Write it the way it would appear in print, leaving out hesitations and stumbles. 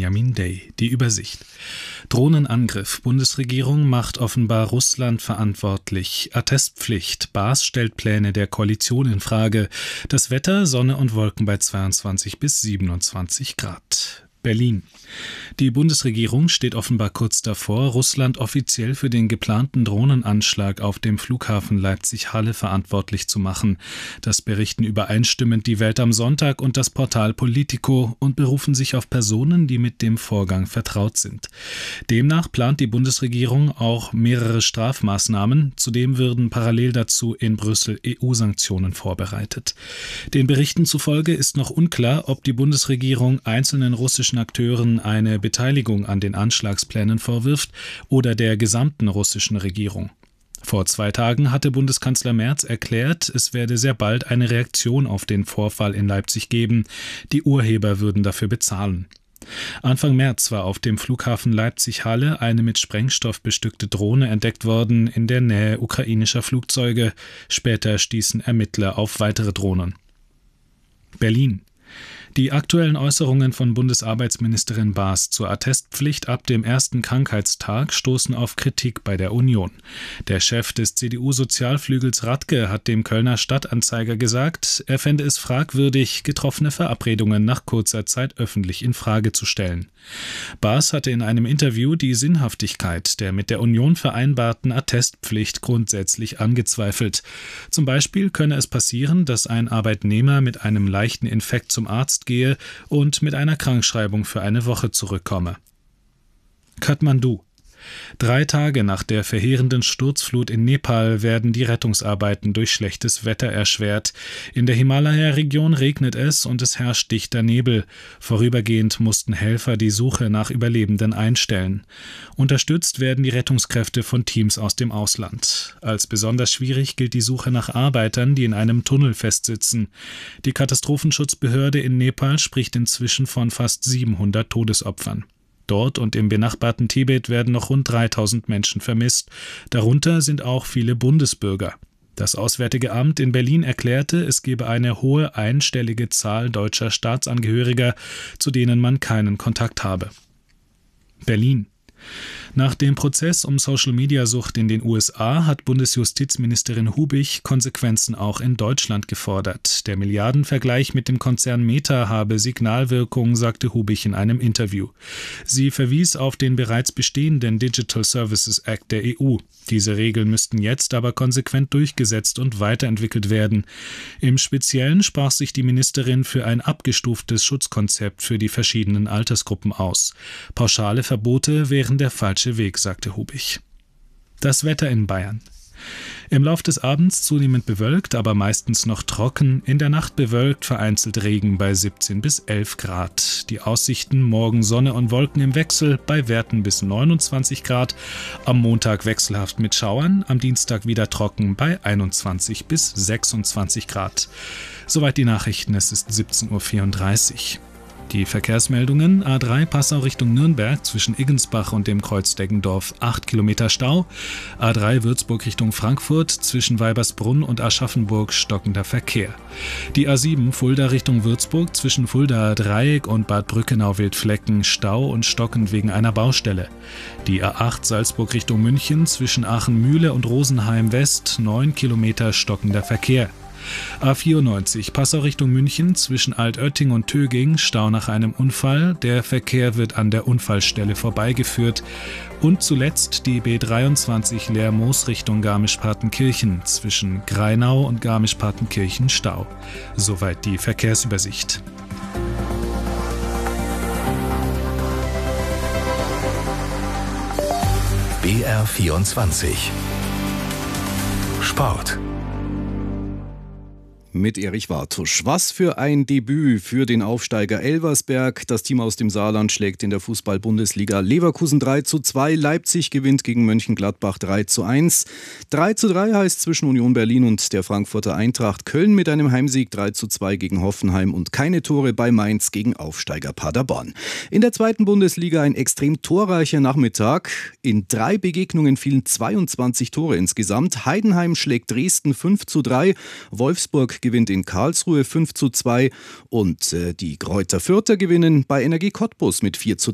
Benjamin Day. Die Übersicht. Drohnenangriff. Bundesregierung macht offenbar Russland verantwortlich. Attestpflicht. Baas stellt Pläne der Koalition in Frage. Das Wetter, Sonne und Wolken bei 22 bis 27 Grad. Berlin. Die Bundesregierung steht offenbar kurz davor, Russland offiziell für den geplanten Drohnenanschlag auf dem Flughafen Leipzig-Halle verantwortlich zu machen. Das berichten übereinstimmend die Welt am Sonntag und das Portal Politico und berufen sich auf Personen, die mit dem Vorgang vertraut sind. Demnach plant die Bundesregierung auch mehrere Strafmaßnahmen. Zudem würden parallel dazu in Brüssel EU-Sanktionen vorbereitet. Den Berichten zufolge ist noch unklar, ob die Bundesregierung einzelnen russischen Akteuren eine Beteiligung an den Anschlagsplänen vorwirft oder der gesamten russischen Regierung. Vor 2 Tagen hatte Bundeskanzler Merz erklärt, es werde sehr bald eine Reaktion auf den Vorfall in Leipzig geben. Die Urheber würden dafür bezahlen. Anfang März war auf dem Flughafen Leipzig-Halle eine mit Sprengstoff bestückte Drohne entdeckt worden in der Nähe ukrainischer Flugzeuge. Später stießen Ermittler auf weitere Drohnen. Berlin. Die aktuellen Äußerungen von Bundesarbeitsministerin Baas zur Attestpflicht ab dem ersten Krankheitstag stoßen auf Kritik bei der Union. Der Chef des CDU-Sozialflügels Radke hat dem Kölner Stadtanzeiger gesagt, er fände es fragwürdig, getroffene Verabredungen nach kurzer Zeit öffentlich in Frage zu stellen. Baas hatte in einem Interview die Sinnhaftigkeit der mit der Union vereinbarten Attestpflicht grundsätzlich angezweifelt. Zum Beispiel könne es passieren, dass ein Arbeitnehmer mit einem leichten Infekt zum Arzt gehe und mit einer Krankschreibung für eine Woche zurückkomme. Kathmandu. 3 Tage nach der verheerenden Sturzflut in Nepal werden die Rettungsarbeiten durch schlechtes Wetter erschwert. In der Himalaya-Region regnet es und es herrscht dichter Nebel. Vorübergehend mussten Helfer die Suche nach Überlebenden einstellen. Unterstützt werden die Rettungskräfte von Teams aus dem Ausland. Als besonders schwierig gilt die Suche nach Arbeitern, die in einem Tunnel festsitzen. Die Katastrophenschutzbehörde in Nepal spricht inzwischen von fast 700 Todesopfern. Dort und im benachbarten Tibet werden noch rund 3000 Menschen vermisst. Darunter sind auch viele Bundesbürger. Das Auswärtige Amt in Berlin erklärte, es gebe eine hohe einstellige Zahl deutscher Staatsangehöriger, zu denen man keinen Kontakt habe. Berlin. Nach dem Prozess um Social-Media-Sucht in den USA hat Bundesjustizministerin Hubich Konsequenzen auch in Deutschland gefordert. Der Milliardenvergleich mit dem Konzern Meta habe Signalwirkung, sagte Hubich in einem Interview. Sie verwies auf den bereits bestehenden Digital Services Act der EU. Diese Regeln müssten jetzt aber konsequent durchgesetzt und weiterentwickelt werden. Im Speziellen sprach sich die Ministerin für ein abgestuftes Schutzkonzept für die verschiedenen Altersgruppen aus. Pauschale Verbote wären der falsche Weg, sagte Hubich. Das Wetter in Bayern. Im Lauf des Abends zunehmend bewölkt, aber meistens noch trocken. In der Nacht bewölkt, vereinzelt Regen bei 17 bis 11 Grad. Die Aussichten: morgen Sonne und Wolken im Wechsel bei Werten bis 29 Grad. Am Montag wechselhaft mit Schauern, am Dienstag wieder trocken bei 21 bis 26 Grad. Soweit die Nachrichten, es ist 17:34 Uhr. Die Verkehrsmeldungen: A3 Passau Richtung Nürnberg zwischen Iggensbach und dem Kreuz Deggendorf 8 Kilometer Stau. A3 Würzburg Richtung Frankfurt zwischen Weibersbrunn und Aschaffenburg stockender Verkehr. Die A7 Fulda Richtung Würzburg zwischen Fuldaer Dreieck und Bad Brückenau-Wildflecken Stau und stockend wegen einer Baustelle. Die A8 Salzburg Richtung München zwischen Aachen-Mühle und Rosenheim West 9 Kilometer stockender Verkehr. A94 Passau Richtung München zwischen Altötting und Töging Stau nach einem Unfall. Der Verkehr wird an der Unfallstelle vorbeigeführt. Und zuletzt die B23 Lermoos Richtung Garmisch-Partenkirchen zwischen Greinau und Garmisch-Partenkirchen Stau. Soweit die Verkehrsübersicht. BR24 Sport mit Erich Wartusch. Was für ein Debüt für den Aufsteiger Elversberg. Das Team aus dem Saarland schlägt in der Fußball-Bundesliga Leverkusen 3:2. Leipzig gewinnt gegen Mönchengladbach 3:1. 3:3 heißt zwischen Union Berlin und der Frankfurter Eintracht. Köln mit einem Heimsieg 3:2 gegen Hoffenheim und keine Tore bei Mainz gegen Aufsteiger Paderborn. In der zweiten Bundesliga ein extrem torreicher Nachmittag. In 3 Begegnungen fielen 22 Tore insgesamt. Heidenheim schlägt Dresden 5:3. Wolfsburg gewinnt in Karlsruhe 5:2 und die Greuther Fürther gewinnen bei Energie Cottbus mit 4:3.